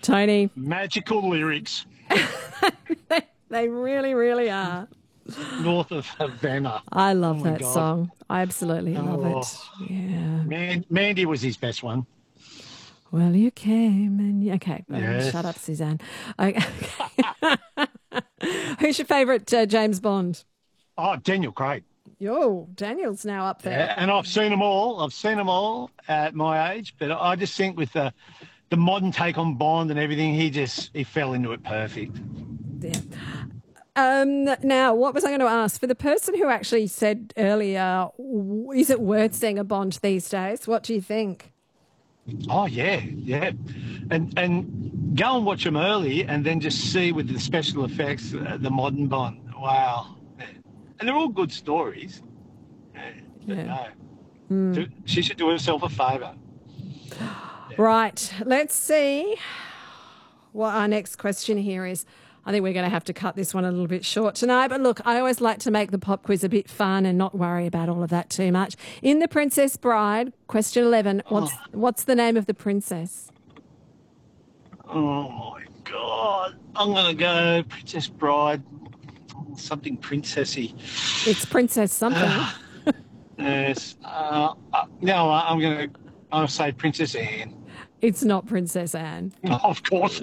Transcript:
Tony. Magical lyrics. They really, really are. North of Havana. I love my that God. song. I absolutely love it. Yeah. Mandy was his best one. Well, you came and okay. Yes. Shut up, Suzanne. Okay. Who's your favourite James Bond? Oh, Daniel Craig. Yo, Daniel's now up there. Yeah, and I've seen them all. I've seen them all at my age, but I just think with the modern take on Bond and everything, he fell into it perfect. Yeah. Now, what was I going to ask? For the person who actually said earlier, is it worth seeing a Bond these days? What do you think? Oh, yeah. And go and watch them early and then just see with the special effects, the modern Bond. Wow. And they're all good stories. Yeah. No. She should do herself a favour. Right. Let's see what our next question here is. I think we're going to have to cut this one a little bit short tonight. But look, I always like to make the pop quiz a bit fun and not worry about all of that too much. In The Princess Bride, question 11, what's the name of the princess? Oh, my God. I'm going to go Princess Bride. Something princessy. It's Princess something. Yes. No, I'll say Princess Anne. It's not Princess Anne. Of course